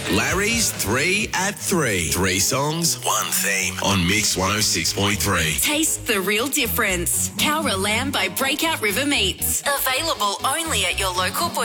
Larry's 3 at 3. 3 songs, 1 theme on Mix 106.3. Taste the real difference. Cowra Lamb by Breakout River Meats. Available only at your local butcher.